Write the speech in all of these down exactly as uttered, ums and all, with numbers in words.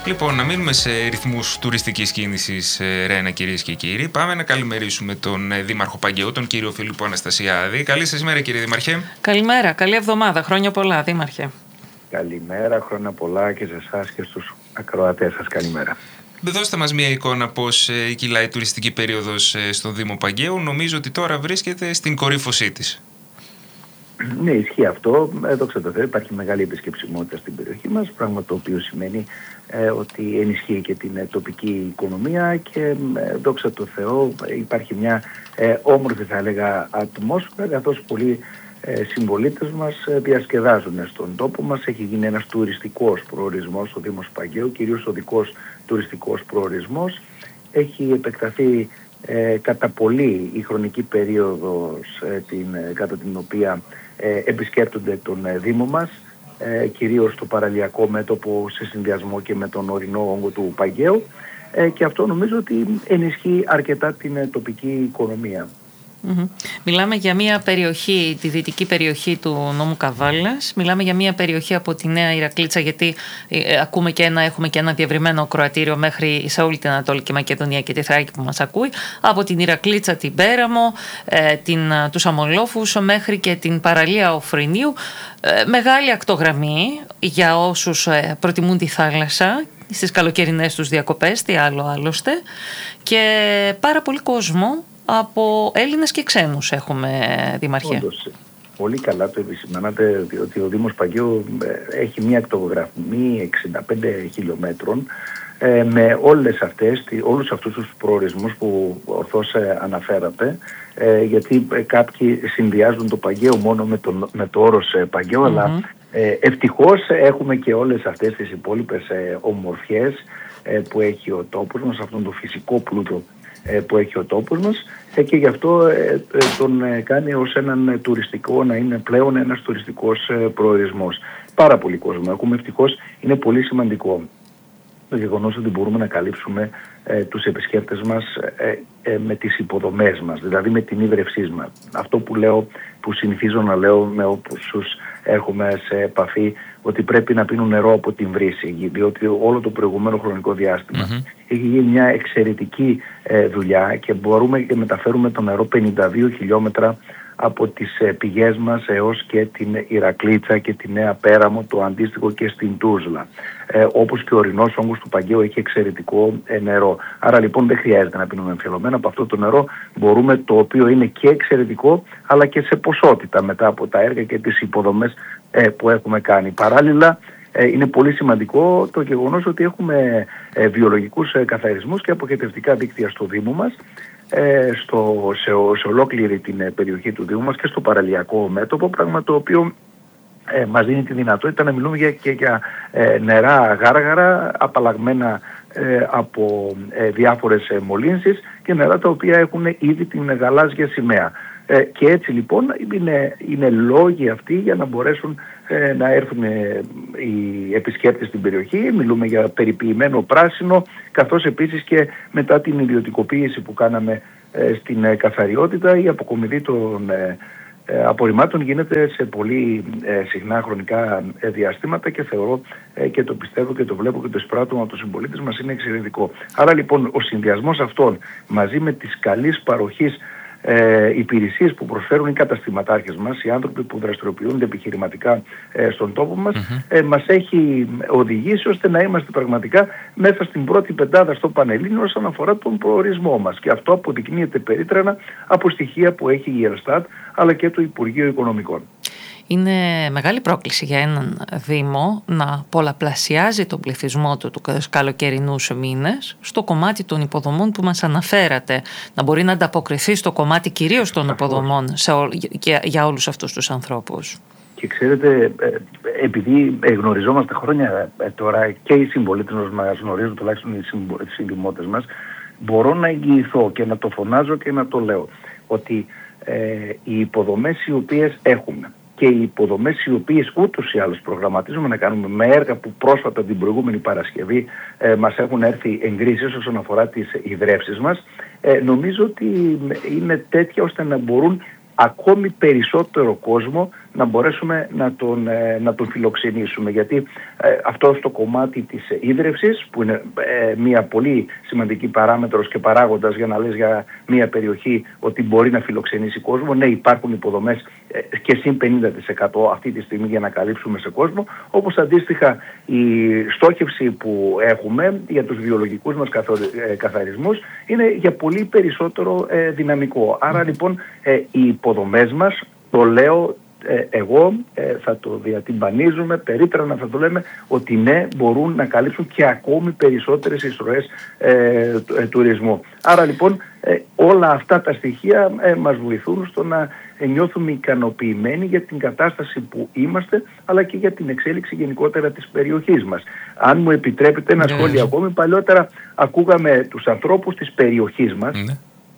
Λοιπόν, να μείνουμε σε ρυθμούς τουριστικής κίνησης, Ρένα, κυρίες και κύριοι. Πάμε να καλημερίσουμε τον Δήμαρχο Παγκαίου, τον κύριο Φίλιππο Αναστασιάδη. Καλή σας ημέρα, κύριε Δήμαρχε. Καλημέρα, καλή εβδομάδα. Χρόνια πολλά, Δήμαρχε. Καλημέρα, χρόνια πολλά και σε εσάς και στους ακροατές σας. Καλημέρα. Δώστε μας μια εικόνα πώς κυλάει η τουριστική περίοδος στον Δήμο Παγκαίου. Νομίζω ότι τώρα βρίσκεται στην κορύφωσή της. Ναι, ισχύει αυτό. Δόξα τω Θεώ, υπάρχει μεγάλη επισκεψιμότητα στην περιοχή μας, πράγμα το οποίο σημαίνει ε, ότι ενισχύει και την ε, τοπική οικονομία και ε, δόξα τω Θεώ υπάρχει μια ε, όμορφη, θα έλεγα, ατμόσφαιρα, καθώς πολλοί ε, συμπολίτες μας ε, διασκεδάζουν στον τόπο μας. Έχει γίνει ένας τουριστικός προορισμός ο Δήμος Παγκαίου, κυρίως οδικός τουριστικός προορισμός. Έχει επεκταθεί ε, κατά πολύ η χρονική περίοδος ε, την, ε, κατά την οποία Ε, επισκέπτονται τον ε, Δήμο μας, ε, κυρίως στο παραλιακό μέτωπο σε συνδυασμό και με τον ορεινό όγκο του Παγκαίου ε, και αυτό νομίζω ότι ενισχύει αρκετά την ε, τοπική οικονομία. Mm-hmm. Μιλάμε για μια περιοχή, τη δυτική περιοχή του νόμου Καβάλας. Μιλάμε για μια περιοχή από τη Νέα Ηρακλήτσα, γιατί ε, ακούμε και ένα, έχουμε και ένα διευρυμένο κροατήριο μέχρι σε όλη την Ανατολική Μακεδονία και τη Θράκη που μας ακούει. Από την Ηρακλήτσα, την Πέραμο, ε, την, τους Αμολόφους μέχρι και την παραλία Οφρινίου. Ε, μεγάλη ακτογραμμή για όσους ε, προτιμούν τη θάλασσα στις καλοκαιρινές τους διακοπές, τι άλλο άλλωστε. Και πάρα πολύ κόσμο από Έλληνες και ξένους έχουμε, Δήμαρχε. Όντως, πολύ καλά το επισημάνατε, διότι ο Δήμος Παγκαίου έχει μια ακτογραμμή εξήντα πέντε χιλιόμετρων ε, με όλες αυτές, όλους αυτούς τους προορισμούς που ορθώς ε, αναφέρατε, ε, γιατί ε, κάποιοι συνδυάζουν το Παγκαίο μόνο με το, με το όρος ε, Παγκαίο, mm-hmm. αλλά ε, ευτυχώς έχουμε και όλες αυτές τις υπόλοιπες ε, ομορφιές ε, που έχει ο τόπος μας, αυτόν τον φυσικό πλούτο που έχει ο τόπος μας και γι' αυτό τον κάνει ως έναν τουριστικό, να είναι πλέον ένας τουριστικός προορισμός. Πάρα πολύ κόσμο έχουμε, ευτυχώς είναι πολύ σημαντικό το γεγονός ότι μπορούμε να καλύψουμε ε, τους επισκέπτες μας ε, ε, με τις υποδομές μας, δηλαδή με την ίδρευσή μας. Αυτό που λέω, που συνηθίζω να λέω με όσους έρχομαι σε επαφή, ότι πρέπει να πίνουν νερό από την βρύση, διότι όλο το προηγούμενο χρονικό διάστημα mm-hmm. έχει γίνει μια εξαιρετική ε, δουλειά και μπορούμε και μεταφέρουμε το νερό πενήντα δύο χιλιόμετρα από τις ε, πηγές μας έως και την Ηρακλήτσα και τη Νέα Πέραμο, το αντίστοιχο και στην Τούσλα. Ε, όπως και ο ορεινός όγκος του Παγκαίου έχει εξαιρετικό ε, νερό. Άρα λοιπόν δεν χρειάζεται να πίνουμε εμφιαλωμένα από αυτό το νερό, μπορούμε, το οποίο είναι και εξαιρετικό αλλά και σε ποσότητα μετά από τα έργα και τις υποδομές ε, που έχουμε κάνει. Παράλληλα, ε, είναι πολύ σημαντικό το γεγονός ότι έχουμε ε, βιολογικούς ε, καθαρισμούς και αποχετευτικά δίκτυα στο Δήμο μας, ε, στο, σε, σε ολόκληρη την ε, περιοχή του Δήμου μας και στο παραλιακό μέτωπο, πράγμα το οποίο ε, μας δίνει τη δυνατότητα να μιλούμε για, και για ε, νερά γάργαρα, απαλλαγμένα ε, από ε, διάφορες ε, μολύνσεις και νερά τα οποία έχουν ήδη την γαλάζια σημαία. Ε, και έτσι λοιπόν είναι, είναι λόγοι αυτοί για να μπορέσουν ε, να έρθουν ε, οι επισκέπτες στην περιοχή. Μιλούμε για περιποιημένο πράσινο, καθώς επίσης και μετά την ιδιωτικοποίηση που κάναμε ε, στην ε, καθαριότητα, η αποκομιδή των ε, ε, απορριμμάτων γίνεται σε πολύ ε, συχνά χρονικά ε, διαστήματα και θεωρώ ε, και το πιστεύω και το βλέπω και το εισπράττω από τους συμπολίτες μας είναι εξαιρετικό. Άρα λοιπόν ο συνδυασμός αυτών μαζί με τις καλής παροχής Ε, υπηρεσίες που προσφέρουν οι καταστηματάρχες μας, οι άνθρωποι που δραστηριοποιούνται επιχειρηματικά ε, στον τόπο μας, mm-hmm. ε, μας έχει οδηγήσει ώστε να είμαστε πραγματικά μέσα στην πρώτη πεντάδα στο Πανελλήνιο όσον αφορά τον προορισμό μας. Και αυτό αποδεικνύεται περίτρανα από στοιχεία που έχει η Ελστάτ αλλά και το Υπουργείο Οικονομικών. Είναι μεγάλη πρόκληση για έναν Δήμο να πολλαπλασιάζει τον πληθυσμό του τους καλοκαιρινούς μήνες στο κομμάτι των υποδομών που μας αναφέρατε. Να μπορεί να ανταποκριθεί στο κομμάτι κυρίως των υποδομών σε ό, για, για όλους αυτούς τους ανθρώπους. Και ξέρετε, επειδή γνωριζόμαστε χρόνια τώρα και οι συμπολίτες μας γνωρίζουν, τουλάχιστον οι συντιμότες μας, μπορώ να εγγυηθώ και να το φωνάζω και να το λέω ότι ε, οι υποδομές οι οποίες έχουμε και οι υποδομές οι οποίες ούτως ή άλλως προγραμματίζουμε να κάνουμε με έργα που πρόσφατα την προηγούμενη Παρασκευή ε, μας έχουν έρθει εγκρίσεις όσον αφορά τις ιδρεύσεις μας, ε, νομίζω ότι είναι τέτοια ώστε να μπορούν ακόμη περισσότερο κόσμο να μπορέσουμε να τον, ε, να τον φιλοξενήσουμε. Γιατί ε, αυτό στο κομμάτι της ίδρευσης, που είναι ε, μια πολύ σημαντική παράμετρος και παράγοντας για να λες για μια περιοχή ότι μπορεί να φιλοξενήσει κόσμο, ναι, υπάρχουν υποδομές ε, και συν πενήντα τοις εκατό αυτή τη στιγμή για να καλύψουμε σε κόσμο, όπως αντίστοιχα η στόχευση που έχουμε για τους βιολογικούς μας καθαρισμούς είναι για πολύ περισσότερο ε, δυναμικό. Άρα λοιπόν ε, οι υποδομές μας, το λέω ε, εγώ, ε, θα το διατυμπανίζουμε, περίτρανα θα το λέμε, ότι ναι, μπορούν να καλύψουν και ακόμη περισσότερες εισρωές ε, ε, τουρισμού. Άρα λοιπόν ε, όλα αυτά τα στοιχεία ε, μας βοηθούν στο να ε, νιώθουμε ικανοποιημένοι για την κατάσταση που είμαστε, αλλά και για την εξέλιξη γενικότερα της περιοχής μας. Αν μου επιτρέπετε ένα σχόλιο ακόμη, παλιότερα ακούγαμε τους ανθρώπους της περιοχής μας, mm.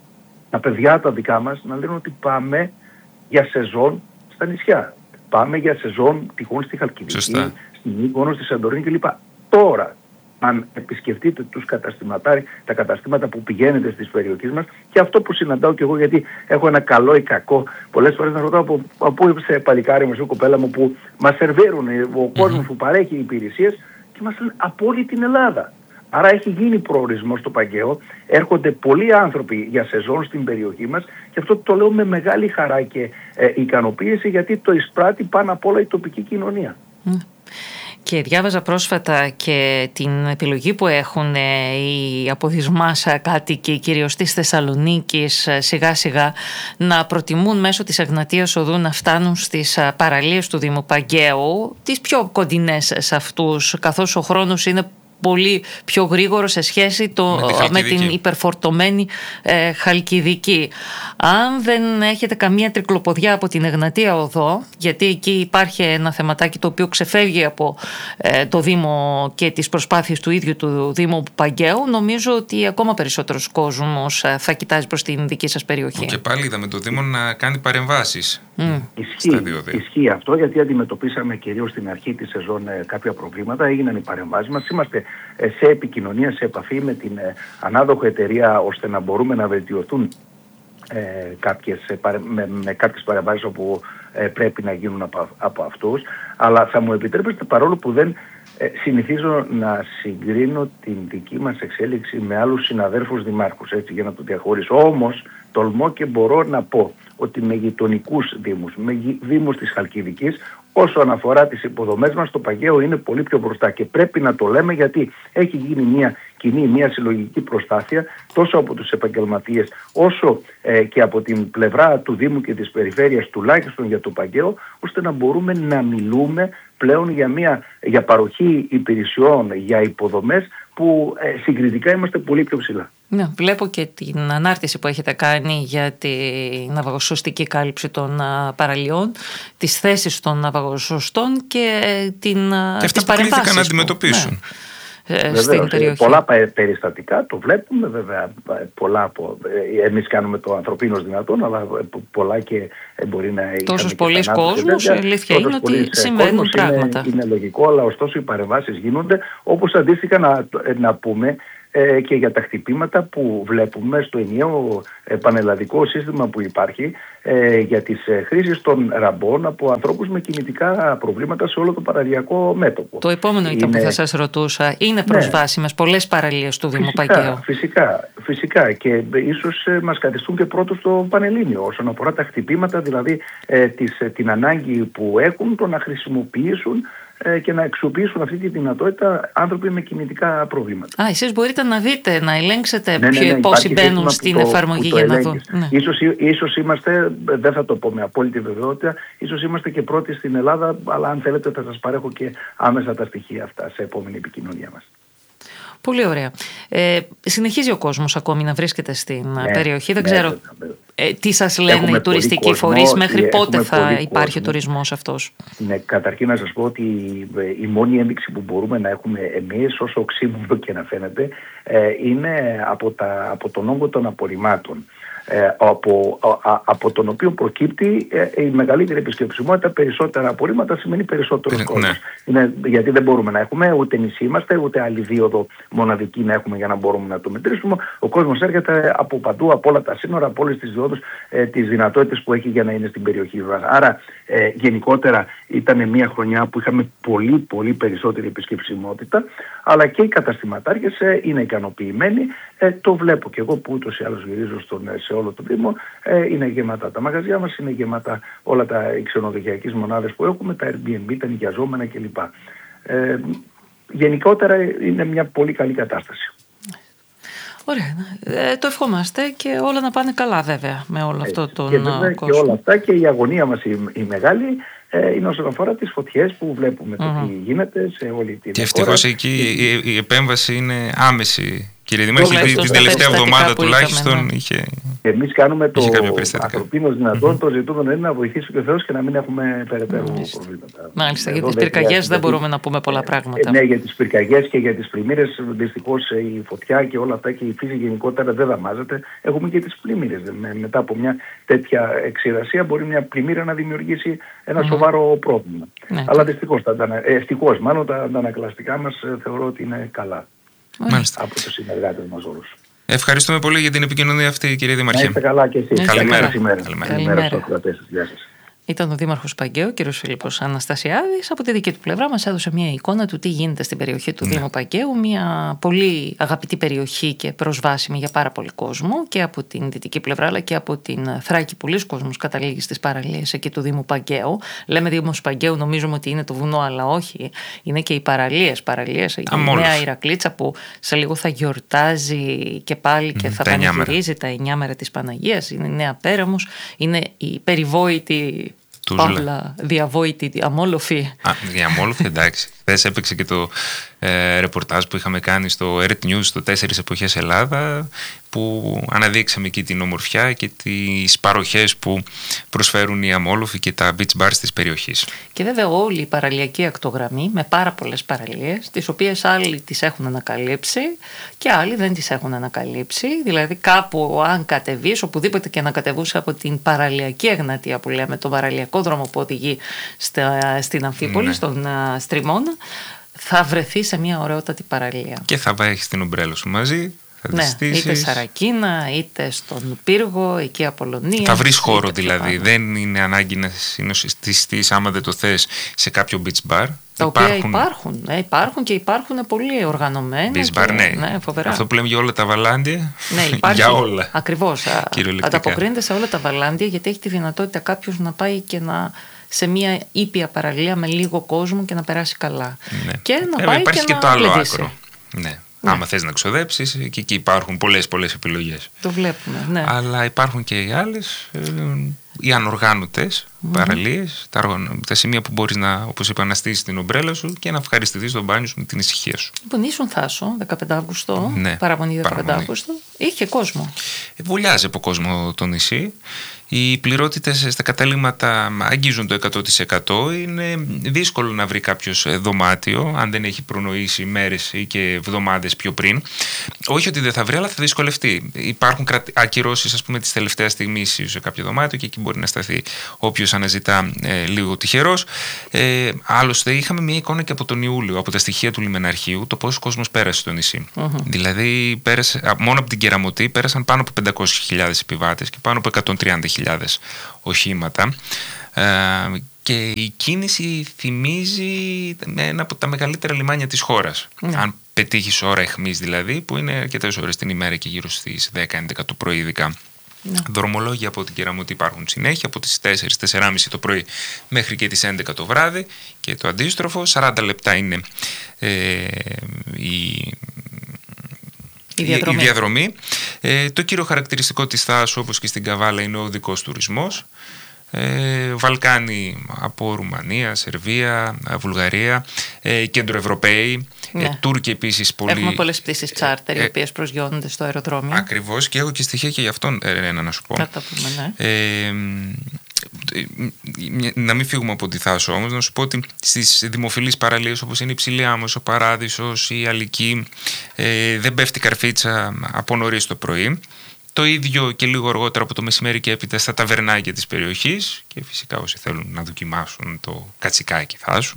τα παιδιά τα δικά μας, να λένε ότι πάμε για σεζόν στα νησιά. Πάμε για σεζόν τυχόν στη Χαλκιδική, στην Μύκονο, στη Σαντορίνη κλπ. Τώρα, αν επισκεφτείτε τους καταστηματάρι, τα καταστήματα που πηγαίνετε στις περιοχές μας, και αυτό που συναντάω και εγώ, γιατί έχω ένα καλό ή κακό, πολλές φορές να ρωτάω από, από σε παλικάρι μου, σε κοπέλα μου, που μας σερβίρουν, ο κόσμος mm-hmm. που παρέχει υπηρεσίες, και μας λένε από όλη την Ελλάδα. Άρα έχει γίνει προορισμός στο Παγκαίο, έρχονται πολλοί άνθρωποι για σεζόν στην περιοχή μας, και αυτό το λέω με μεγάλη χαρά και ε, ικανοποίηση, γιατί το εισπράττει πάνω απ' όλα η τοπική κοινωνία. Mm. Και διάβαζα πρόσφατα και την επιλογή που έχουν οι αποδυσμάς κάτοικοι, κυρίως της Θεσσαλονίκης, σιγά σιγά να προτιμούν μέσω της Εγνατίας Οδού να φτάνουν στις παραλίες του Δήμου Παγκαίου, τις πιο κοντινές σε αυτούς, καθώς ο χρόνος είναι πολύ πιο γρήγορο σε σχέση το, με, με την υπερφορτωμένη ε, Χαλκιδική. Αν δεν έχετε καμία τρικλοποδιά από την Εγνατία Οδό, γιατί εκεί υπάρχει ένα θεματάκι το οποίο ξεφεύγει από ε, το Δήμο και τις προσπάθειες του ίδιου του Δήμου Παγκαίου, νομίζω ότι ακόμα περισσότερος κόσμος θα κοιτάζει προς την δική σας περιοχή. Και πάλι είδαμε το Δήμο να κάνει παρεμβάσεις. Mm. Ισχύει, ισχύει αυτό, γιατί αντιμετωπίσαμε κυρίως στην αρχή της σεζόν ε, κάποια προβλήματα, έγιναν οι παρεμβάσεις μας. Είμαστε ε, σε επικοινωνία, σε επαφή με την ε, ανάδοχο εταιρεία, ώστε να μπορούμε να βελτιωθούν ε, κάποιες, ε, παρε, με, με κάποιες παρεμβάσεις όπου ε, πρέπει να γίνουν από, από αυτούς. Αλλά θα μου επιτρέπετε, παρόλο που δεν ε, συνηθίζω να συγκρίνω την δική μας εξέλιξη με άλλους συναδέρφους δημάρχους, έτσι, για να το διαχωρίσω, όμως τολμώ και μπορώ να πω ότι με γειτονικούς δήμους, με δήμους της Χαλκιδικής, όσον αφορά τις υποδομές μας, το Παγκαίο είναι πολύ πιο μπροστά, και πρέπει να το λέμε, γιατί έχει γίνει μια κοινή, μια συλλογική προσπάθεια τόσο από τους επαγγελματίες όσο ε, και από την πλευρά του Δήμου και της Περιφέρειας, τουλάχιστον για το Παγκαίο, ώστε να μπορούμε να μιλούμε πλέον για, μια, για παροχή υπηρεσιών, για υποδομές που ε, συγκριτικά είμαστε πολύ πιο ψηλά. Ναι, βλέπω και την ανάρτηση που έχετε κάνει για την ναυαγοσωστική κάλυψη των παραλιών, τις θέσεις των ναυαγοσωστών και την, και αυτά που κλήθηκαν να αντιμετωπίσουν. Ναι. Στην περιοχή. Πολλά περιστατικά το βλέπουμε, βέβαια, πολλά από, εμείς κάνουμε το ανθρωπίνος δυνατόν, αλλά πολλά και μπορεί να... Τόσος πολλής κόσμος, η αλήθεια είναι ότι συμβαίνουν πράγματα. Είναι, είναι λογικό, αλλά ωστόσο οι παρεμβάσεις γίνονται, όπως αντίστοιχα να, να πούμε ε, και για τα χτυπήματα που βλέπουμε στο ενιαίο ε, πανελλαδικό σύστημα που υπάρχει ε, για τις ε, χρήσεις των ραμπών από ανθρώπους με κινητικά προβλήματα σε όλο το παραλιακό μέτωπο. Το επόμενο ήταν είναι... που θα σας ρωτούσα. Είναι προσβάσιμες ναι. πολλές παραλίες του Δήμου Παγκαίου? Φυσικά, φυσικά. Και ίσως ε, μας καθιστούν και πρώτους στο Πανελλήνιο όσον αφορά τα χτυπήματα, δηλαδή ε, τις, ε, την ανάγκη που έχουν το να χρησιμοποιήσουν και να αξιοποιήσουν αυτή τη δυνατότητα άνθρωποι με κινητικά προβλήματα. Α, εσείς μπορείτε να δείτε, να ελέγξετε ναι, ναι, ναι, πόσοι μπαίνουν στην το, εφαρμογή για να δουν. Ναι. Ίσως, ίσως είμαστε, δεν θα το πω με απόλυτη βεβαιότητα, ίσως είμαστε και πρώτοι στην Ελλάδα, αλλά αν θέλετε θα σας παρέχω και άμεσα τα στοιχεία αυτά σε επόμενη επικοινωνία μας. Πολύ ωραία. Ε, συνεχίζει ο κόσμος ακόμη να βρίσκεται στην ναι, περιοχή. Δεν ναι, ξέρω ναι, ναι. Ε, τι σας λένε έχουμε οι τουριστικοί κόσμο, φορείς, μέχρι πότε θα υπάρχει κόσμο. Ο τουρισμός αυτός? Ναι, καταρχήν να σας πω ότι η μόνη ένδειξη που μπορούμε να έχουμε εμείς, όσο οξύμορο και να φαίνεται, ε, είναι από, τα, από τον όγκο των απορριμμάτων. ε, από, α, από τον οποίο προκύπτει ε, η μεγαλύτερη επισκεψιμότητα, περισσότερα απορρίμματα σημαίνει περισσότερο Ναι. κόσμο. Γιατί δεν μπορούμε να έχουμε, ούτε νησί είμαστε, ούτε άλλη δίωδο μοναδική να έχουμε για να μπορούμε να το μετρήσουμε. Ο κόσμος έρχεται από παντού, από όλα τα σύνορα, από όλες τις διόδους, ε, τις δυνατότητες που έχει για να είναι στην περιοχή μας. Άρα ε, γενικότερα ήταν μια χρονιά που είχαμε πολύ πολύ περισσότερη επισκεψιμότητα, αλλά και οι καταστηματάρχες ε, είναι ικανοποιημένοι. Ε, το βλέπω και εγώ που ούτως ή άλλως γυρίζω στον, σε όλο το Δήμο. Ε, είναι γεμάτα τα μαγαζιά μας, είναι γεμάτα όλα τα ξενοδοχειακές μονάδες που έχουμε, τα Airbnb, τα νοικιαζόμενα κλπ. Ε, γενικότερα είναι μια πολύ καλή κατάσταση. Ωραία. Ε, το ευχόμαστε και όλα να πάνε καλά βέβαια με όλο αυτό τον και βέβαια, κόσμο. Και όλα αυτά και η αγωνία μας η, η μεγάλη ε, είναι όσον αφορά τις φωτιές που βλέπουμε mm-hmm. το τι γίνεται σε όλη την Και ευτυχώς εκεί η, η επέμβαση είναι άμεση. Κύριε Δήμαρχε, την, την τελευταία εβδομάδα τουλάχιστον ναι. είχε. Εμείς κάνουμε το ανθρωπίνως δυνατόν, mm-hmm. το ζητούμενο είναι να βοηθήσει και ο Θεός και να μην έχουμε περαιτέρω Μάλιστα. προβλήματα. Μάλιστα, για τις πυρκαγιές δεν μπορούμε να πούμε πολλά πράγματα. Ε, ναι, για τις πυρκαγιές και για τις πλημμύρες δυστυχώς η φωτιά και όλα αυτά και η φύση γενικότερα δεν δαμάζεται. Έχουμε και τις πλημμύρες. Με, μετά από μια τέτοια εξηρασία μπορεί μια πλημμύρα να δημιουργήσει ένα mm-hmm. σοβαρό πρόβλημα. Ναι. Αλλά δυστυχώς, ευτυχώς μάλλον τα αντανακλαστικά μας θεωρώ ότι είναι καλά. Μάλιστα. Από τους συνεργάτες μας όλους. Ευχαριστούμε πολύ για την επικοινωνία αυτή, κύριε Δήμαρχε. Να είστε καλά και εσείς. Καλημέρα. Καλημέρα. Καλημέρα. Καλημέρα στους ακροατές σας. Γεια σας. Ήταν ο Δήμαρχος Παγκαίου, κ. Φίλιππος Αναστασιάδης. Από τη δική του πλευρά μας έδωσε μια εικόνα του τι γίνεται στην περιοχή του ναι. Δήμου Παγκαίου. Μια πολύ αγαπητή περιοχή και προσβάσιμη για πάρα πολύ κόσμο και από την δυτική πλευρά αλλά και από την Θράκη. Πολλοί κόσμος καταλήγει στις παραλίες εκεί του Δήμου Παγκαίου. Λέμε Δήμος Παγκαίου, νομίζουμε ότι είναι το βουνό, αλλά όχι. Είναι και οι παραλίες. Παραλίες, η Νέα Ηρακλήτσα που σε λίγο θα γιορτάζει και πάλι και mm, θα πανηγυρίζει τα εννιά μέρα της Παναγίας. Είναι η Νέα Πέραμος, είναι η περιβόητη. Παύλα, διαβόητη, αμόλοφη. Α, διαμόλοφη, εντάξει. Χθες έπαιξε και το ε, ρεπορτάζ που είχαμε κάνει στο Earth News, στο Τέσσερις Εποχές Ελλάδα, που αναδείξαμε εκεί την ομορφιά και τις παροχές που προσφέρουν οι αμόλοφοι και τα beach bars της περιοχής. Και βέβαια όλη η παραλιακή ακτογραμμή με πάρα πολλές παραλίες, τις οποίες άλλοι τις έχουν ανακαλύψει και άλλοι δεν τις έχουν ανακαλύψει. Δηλαδή κάπου αν κατεβείς, οπουδήποτε και να κατεβούσε από την παραλιακή Εγνατία που λέμε, τον παραλιακό δρόμο που οδηγεί στα, στην Αμφίπολη, ναι. στον uh, Στριμώνα, θα βρεθεί σε μια ωραιότατη παραλία. Και θα έχεις την ομπρέλα σου μαζί. Ναι, είτε Σαρακίνα, είτε στον Πύργο, εκεί Απολωνία. Θα βρεις χώρο δηλαδή. Δεν είναι ανάγκη να συνοστηθείς άμα δεν το θες σε κάποιο beach bar. Τα οποία υπάρχουν, υπάρχουν, ε, υπάρχουν και υπάρχουν πολύ οργανωμένα. Beach bar, και, ναι. ναι, φοβερά. Αυτό που λέμε για όλα τα βαλάντια. Ναι, υπάρχει, για όλα. Ακριβώς. Ανταποκρίνεται σε όλα τα βαλάντια γιατί έχει τη δυνατότητα κάποιος να πάει και να. Σε μια ήπια παραλία με λίγο κόσμο και να περάσει καλά. Ναι. Και να ε, πάει υπάρχει και, και να το άλλο πλεδίσει. άκρο. Ναι. Ναι. Άμα θες να ξοδέψεις, και εκεί υπάρχουν πολλές πολλές επιλογές. Το βλέπουμε, ναι. Αλλά υπάρχουν και οι άλλες, ε, οι ανοργάνωτες mm-hmm. παραλίες, τα, τα σημεία που μπορείς να, όπως είπα, να στήσεις την ομπρέλα σου και να ευχαριστηθείς τον μπάνιο σου με την ησυχία σου. Λοιπόν, ήσουν Θάσο, δεκαπέντε Αυγούστου, ναι, παραμονή δεκαπέντε Αυγούστου, είχε κόσμο. Ε, βουλιάζει από κόσμο το νησί. Οι πληρότητες στα καταλήμματα αγγίζουν το εκατό τοις εκατό. Είναι δύσκολο να βρει κάποιος δωμάτιο αν δεν έχει προνοήσει μέρες ή και εβδομάδες πιο πριν. Όχι ότι δεν θα βρει, αλλά θα δυσκολευτεί. Υπάρχουν ακυρώσεις, ας πούμε, της τελευταίας στιγμής σε κάποιο δωμάτιο και εκεί μπορεί να σταθεί όποιος αναζητά ε, λίγο τυχερός. Ε, άλλωστε, είχαμε μια εικόνα και από τον Ιούλιο, από τα στοιχεία του λιμεναρχείου, το πόσο κόσμος πέρασε στο νησί. Uh-huh. Δηλαδή, πέρασε, μόνο από την Κεραμωτή πέρασαν πάνω από πεντακόσιες χιλιάδες επιβάτες και πάνω από εκατόν τριάντα χιλιάδες οχήματα. Ε, και η κίνηση θυμίζει ένα από τα μεγαλύτερα λιμάνια της χώρας. Ναι. Αν πετύχεις ώρα αιχμής δηλαδή, που είναι αρκετές ώρες την ημέρα και γύρω στις δέκα έντεκα το πρωί ειδικά. Ναι. Δρομολόγια από την Κεραμωτή υπάρχουν συνέχεια, από τις τέσσερις τέσσερις και μισή το πρωί μέχρι και τις έντεκα το βράδυ και το αντίστροφο. σαράντα λεπτά είναι ε, η... Η διαδρομή. Η διαδρομή. Ε, το κύριο χαρακτηριστικό της Θάσου, όπως και στην Καβάλα, είναι ο οδικός τουρισμός. Ε, Βαλκάνοι από Ρουμανία, Σερβία, Βουλγαρία, ε, Κέντροευρωπαίοι, ναι. ε, Τούρκοι επίσης πολύ. Έχουμε πολλές πτήσεις τσάρτερ, ε, οι οποίες προσγειώνονται στο αεροδρόμιο. Ακριβώς, και έχω και στοιχεία και γι' αυτόν, Ρένα, να σου πω. Θα τα πούμε, ναι. Ε, να μην φύγουμε από τη Θάσο όμως, να σου πω ότι στις δημοφιλείς παραλίες όπως είναι η Ψηλή Άμμος, ο Παράδεισος, η Αλική, ε, δεν πέφτει καρφίτσα από νωρίς το πρωί Το ίδιο και λίγο αργότερα από το μεσημέρι και έπειτα στα ταβερνάκια της περιοχής και φυσικά όσοι θέλουν να δοκιμάσουν το κατσικάκι θάσου.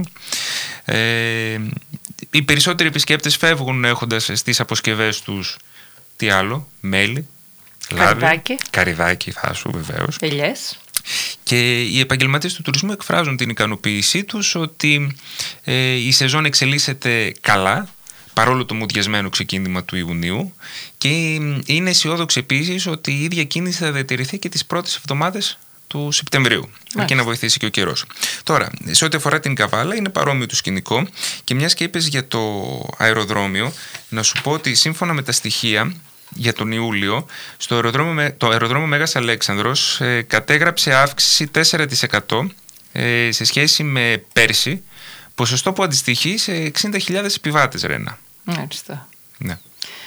Ε, οι περισσότεροι επισκέπτες φεύγουν έχοντας στις αποσκευές τους τι άλλο, μέλι, λάδι, καριδάκι, καριδάκι θάσου βεβαίως. ελιές. Και οι επαγγελματίες του τουρισμού εκφράζουν την ικανοποίησή τους ότι ε, η σεζόν εξελίσσεται καλά παρόλο το μουδιασμένο ξεκίνημα του Ιουνίου και είναι αισιόδοξη επίσης ότι η ίδια κίνηση θα διατηρηθεί και τις πρώτες εβδομάδες του Σεπτεμβρίου. Εκεί να βοηθήσει και ο καιρός. Τώρα, σε ό,τι αφορά την Καβάλα, είναι παρόμοιο το σκηνικό και μιας και είπες για το αεροδρόμιο, να σου πω ότι σύμφωνα με τα στοιχεία για τον Ιούλιο, στο αεροδρόμιο, το αεροδρόμιο Μέγας Αλέξανδρος ε, κατέγραψε αύξηση τέσσερα τοις εκατό ε, σε σχέση με πέρσι, ποσοστό που αντιστοιχεί σε εξήντα χιλιάδες επιβάτες, Ρένα. Μάλιστα. Ναι.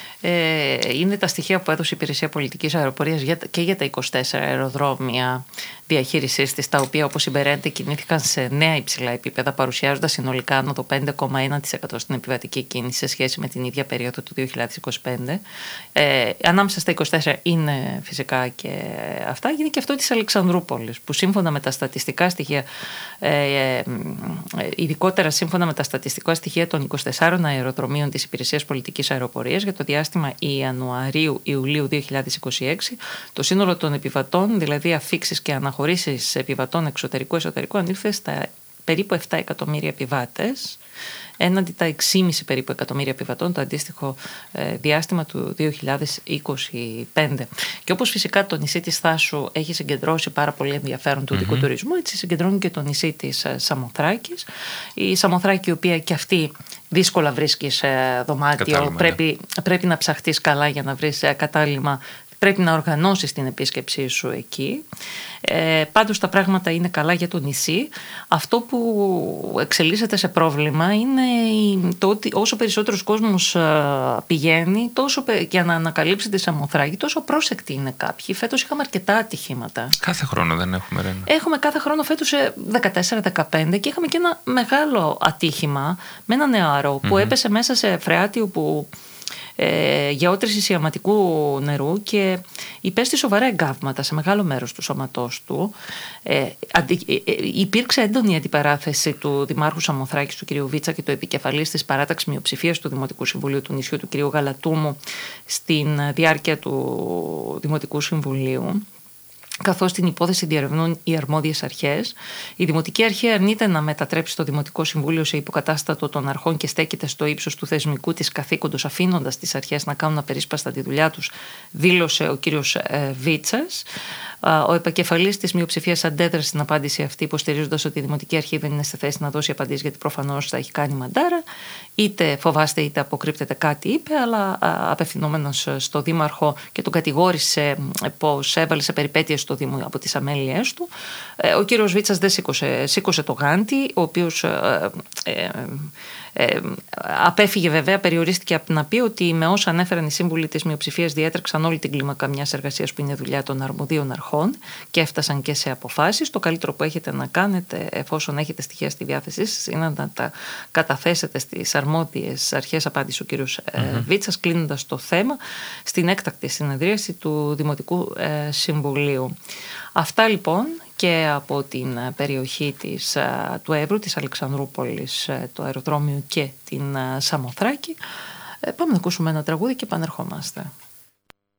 Ε, είναι τα στοιχεία που έδωσε η Υπηρεσία Πολιτικής Αεροπορίας και για τα είκοσι τέσσερα αεροδρόμια διαχείρισης της, τα οποία όπως συμπεραίνεται κινήθηκαν σε νέα υψηλά επίπεδα, παρουσιάζοντας συνολικά άνω το πέντε κόμμα ένα τοις εκατό στην επιβατική κίνηση σε σχέση με την ίδια περίοδο του δύο χιλιάδες είκοσι πέντε. Ε, ανάμεσα στα είκοσι τέσσερα είναι φυσικά και αυτά, είναι και αυτό της Αλεξανδρούπολης, που σύμφωνα με τα στατιστικά στοιχεία, ε, ε, ειδικότερα σύμφωνα με τα στατιστικά στοιχεία των είκοσι τεσσάρων αεροδρομίων της Υπηρεσίας Πολιτικής Αεροπορίας για το διάστημα Ιανουαρίου-Ιουλίου δύο χιλιάδες είκοσι έξι, το σύνολο των επιβατών, δηλαδή αφίξεις και αναχωρήσεις επιβατών εξωτερικού-εσωτερικού, ανήλθε στα περίπου επτά εκατομμύρια επιβάτες, έναντι τα έξι κόμμα πέντε περίπου εκατομμύρια επιβατών το αντίστοιχο ε, διάστημα του δύο χιλιάδες είκοσι πέντε. Και όπως φυσικά το νησί της Θάσου έχει συγκεντρώσει πάρα πολύ ενδιαφέρον του οδικού mm-hmm. τουρισμού, έτσι συγκεντρώνει και το νησί της ε, Σαμοθράκης. Η Σαμοθράκη, η οποία και αυτή δύσκολα βρίσκει σε δωμάτιο, πρέπει, ναι. πρέπει να ψαχτείς καλά για να βρεις ε, κατάλημα. Πρέπει να οργανώσεις την επίσκεψή σου εκεί. Ε, πάντως τα πράγματα είναι καλά για το νησί. Αυτό που εξελίσσεται σε πρόβλημα είναι το ότι όσο περισσότερος κόσμος πηγαίνει, τόσο για να ανακαλύψει τη Σαμοθράκη, τόσο πρόσεκτοι είναι κάποιοι. Φέτος είχαμε αρκετά ατυχήματα. Κάθε χρόνο δεν έχουμε, Ρένα? Έχουμε κάθε χρόνο, φέτος δεκατέσσερα δεκαπέντε, και είχαμε και ένα μεγάλο ατύχημα με ένα νεαρό που mm-hmm. έπεσε μέσα σε φρεάτιο που Ε, γεώτρηση σιαματικού νερού και υπέστη σοβαρά εγκάβματα σε μεγάλο μέρος του σώματός του. Ε, αντι, ε, ε, υπήρξε έντονη αντιπαράθεση του Δημάρχου Σαμοθράκης, του κ. Βίτσα, και του επικεφαλής της παράταξης μειοψηφίας του Δημοτικού Συμβουλίου του νησιού, του κ. Γαλατούμου, στην διάρκεια του Δημοτικού Συμβουλίου. Καθώς την υπόθεση διερευνούν οι αρμόδιες αρχές. Η Δημοτική Αρχή αρνείται να μετατρέψει το Δημοτικό Συμβούλιο σε υποκατάστατο των αρχών και στέκεται στο ύψος του θεσμικού της καθήκοντος, αφήνοντας τις αρχές να κάνουν απερίσπαστα τη δουλειά τους, δήλωσε ο κύριος ε, Βίτσας. Ο επικεφαλής της μειοψηφίας αντέδρασε στην απάντηση αυτή, υποστηρίζοντας ότι η Δημοτική Αρχή δεν είναι σε θέση να δώσει απαντήσεις, γιατί προφανώς θα έχει κάνει μαντάρα. Είτε φοβάστε είτε αποκρύπτεται, κάτι είπε, αλλά απευθυνόμενος στο Δήμαρχο και τον κατηγόρησε πως έβαλε σε περιπέτειες στο Δήμο από τις αμέλειές του. Ο κύριος Βίτσας δεν σήκωσε, σήκωσε το γάντι, ο οποίος ε, ε, Ε, απέφυγε βέβαια, περιορίστηκε να πει ότι με όσα ανέφεραν οι σύμβουλοι της μειοψηφίας διέτρεξαν όλη την κλίμακα μιας εργασίας που είναι δουλειά των αρμοδίων αρχών και έφτασαν και σε αποφάσεις. Το καλύτερο που έχετε να κάνετε, εφόσον έχετε στοιχεία στη διάθεσή σας, είναι να τα καταθέσετε στις αρμόδιες αρχές, απάντησε ο κύριος mm-hmm. Βίτσας, κλείνοντας το θέμα στην έκτακτη συνεδρίαση του Δημοτικού ε, Συμβουλίου. Αυτά λοιπόν και από την περιοχή της, του Εύρου, της Αλεξανδρούπολης, το αεροδρόμιο και την Σαμοθράκη. Πάμε να ακούσουμε ένα τραγούδι και επανερχόμαστε.